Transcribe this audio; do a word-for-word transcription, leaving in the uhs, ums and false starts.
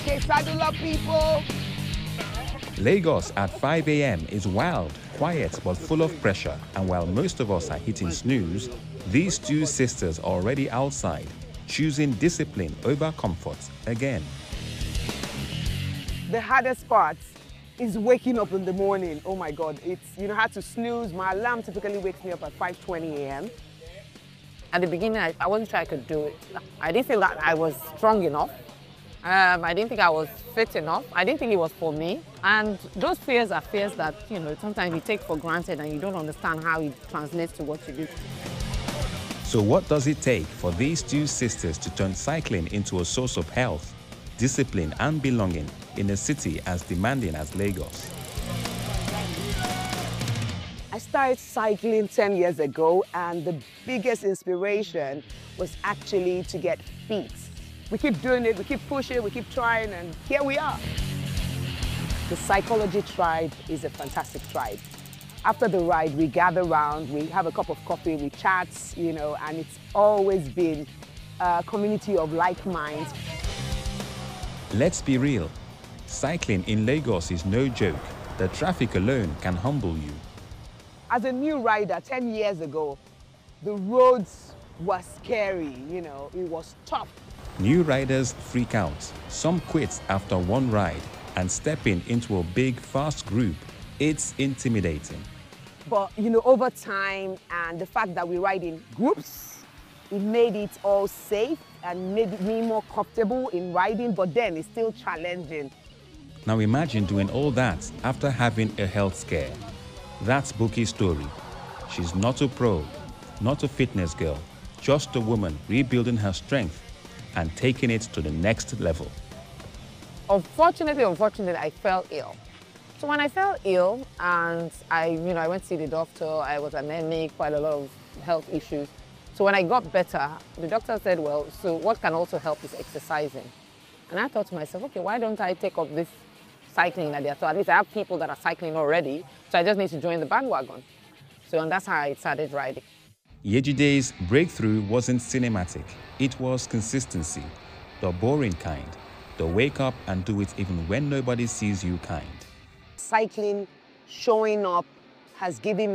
Okay, saddle up, people. Lagos at five a m is wild, quiet, but full of pressure. And while most of us are hitting snooze, these two sisters are already outside, choosing discipline over comfort again. The hardest part is waking up in the morning. Oh my God, it's, you know, I had to snooze. My alarm typically wakes me up at five twenty a m At the beginning, I, I wasn't sure I could do it. I didn't feel that I was strong enough. Um, I didn't think I was fit enough. I didn't think it was for me. And those fears are fears that, you know, sometimes you take for granted and you don't understand how it translates to what you do. So what does it take for these two sisters to turn cycling into a source of health, discipline and belonging in a city as demanding as Lagos? I started cycling ten years ago, and the biggest inspiration was actually to get fit. We keep doing it, we keep pushing, we keep trying, and here we are. The Psychology Tribe is a fantastic tribe. After the ride, we gather around, we have a cup of coffee, we chat, you know, and it's always been a community of like minds. Let's be real. Cycling in Lagos is no joke. The traffic alone can humble you. As a new rider ten years ago, the roads were scary, you know, it was tough. New riders freak out. Some quit after one ride, and stepping into a big, fast group, it's intimidating. But, you know, over time and the fact that we ride in groups, it made it all safe and made me more comfortable in riding, but then it's still challenging. Now imagine doing all that after having a health scare. That's Buki's story. She's not a pro, not a fitness girl, just a woman rebuilding her strength and taking it to the next level. Unfortunately, unfortunately, I fell ill. So when I fell ill and I, you know, I went to see the doctor, I was anemic, quite a lot of health issues. So when I got better, the doctor said, well, so what can also help is exercising. And I thought to myself, okay, why don't I take up this cycling idea? So at least I have people that are cycling already, so I just need to join the bandwagon. So and that's how I started riding. Yejide's breakthrough wasn't cinematic. It was consistency, the boring kind, the wake up and do it even when nobody sees you kind. Cycling, showing up, has given me